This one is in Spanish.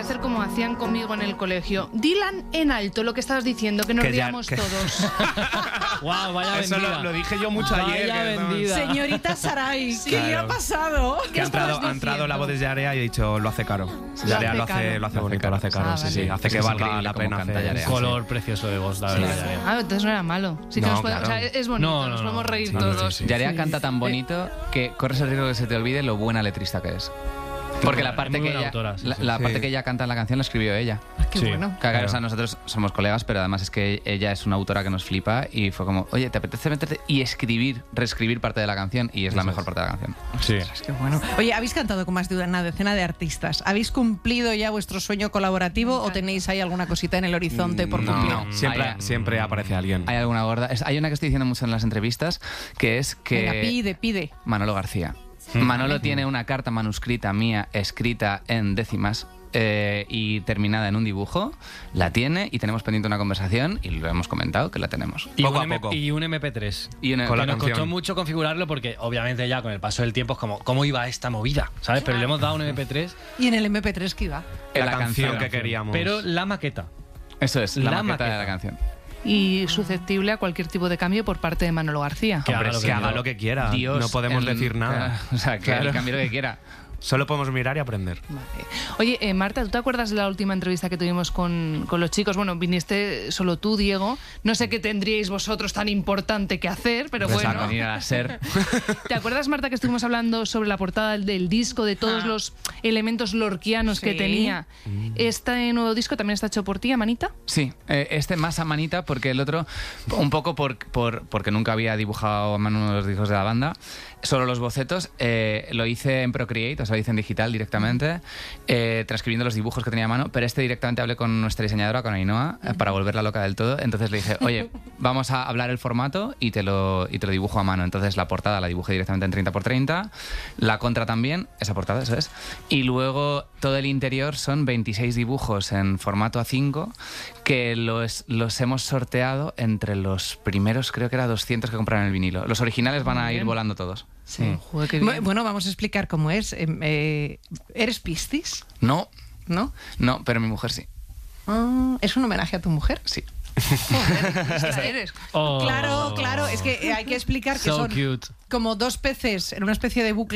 hacer como hacían conmigo en el colegio. Dilan en alto lo que estabas diciendo, que nos riamos todos. Wow, vaya Eso vendida. lo dije yo mucho ayer. Vaya vendida. Señorita Saray, ¿qué le ha Claro. pasado? Que ha entrado la voz de Yarea y he dicho, lo hace caro. Yarea lo hace bonito, lo hace caro. Ah, sí, vale. sí, hace Es que que es valga increíble la cómo pena canta hacer. Yarea. Sí. Color precioso de voz, la verdad. Ah, entonces no era malo. Sí que No, nos podemos, claro. o sea, es bonito, No, nos no, podemos reír sí, todos. sí, sí. Yarea canta tan bonito que corres el riesgo de que se te olvide lo buena letrista que es. Porque la parte, Es muy que buena ella, autora, sí, sí. la parte Sí. que ella canta en la canción la escribió ella. Qué Sí. bueno. Claro, o sea, nosotros somos colegas, pero además es que ella es una autora que nos flipa y fue como, oye, ¿te apetece meterte y reescribir parte de la canción? Y es la mejor parte de la canción. Sí. Qué bueno. Oye, habéis cantado con más de una decena de artistas. ¿Habéis cumplido ya vuestro sueño colaborativo o tenéis ahí alguna cosita en el horizonte por cumplir? no. Siempre aparece alguien. Hay alguna gorda. Hay una que estoy diciendo mucho en las entrevistas, que es que... Venga, pide. Manolo García. Manolo tiene una carta manuscrita mía escrita en décimas y terminada en un dibujo. La tiene y tenemos pendiente una conversación y lo hemos comentado que la tenemos. Y Poco un, a poco. y un MP3. Y una, Con la Que nos canción. costó mucho configurarlo porque obviamente ya con el paso del tiempo es como, ¿cómo iba esta movida? ¿Sabes? Pero le hemos dado un MP3, ¿Y en el MP3 qué iba? La canción que queríamos. pero la maqueta. Eso es, la La maqueta de maqueta. la canción. Y susceptible a cualquier tipo de cambio por parte de Manolo García. Que Hombre, haga lo que que haga quiera. lo que quiera. Dios No podemos en- decir nada. O sea, que Claro. el cambio lo que quiera. Solo podemos mirar y aprender. Vale. Oye, Marta, ¿tú te acuerdas de la última entrevista que tuvimos con los chicos? Bueno, viniste solo tú, Diego. No sé qué tendríais vosotros tan importante que hacer, pero Pues a bueno. venir a ser. ¿Te acuerdas, Marta, que estuvimos hablando sobre la portada del disco, de todos los elementos lorquianos que Sí. tenía? ¿Este nuevo disco también está hecho por ti, Amanita? Sí, este más a manita porque el otro, un poco porque nunca había dibujado a mano los discos de la banda, solo los bocetos, lo hice en Procreate, o sea, lo hice en digital directamente, transcribiendo los dibujos que tenía a mano, pero directamente hablé con nuestra diseñadora, con Ainhoa, para volverla loca del todo, entonces le dije, oye, vamos a hablar el formato y te lo dibujo a mano, entonces la portada la dibujé directamente en 30x30, la contra también, esa portada, eso es, y luego todo el interior son 26 dibujos en formato A5 que los hemos sorteado entre los primeros, creo que era 200 que compraron el vinilo. Los originales van a ir volando todos. Sí. Joder, qué bien. Bueno, vamos a explicar cómo es. ¿Eres Piscis? No, ¿No? no, pero mi mujer sí. ¿Es un homenaje a tu mujer? Sí. Joder, esta eres. Oh. Claro, es que hay que explicar que So son cute. como dos peces en una especie de bucle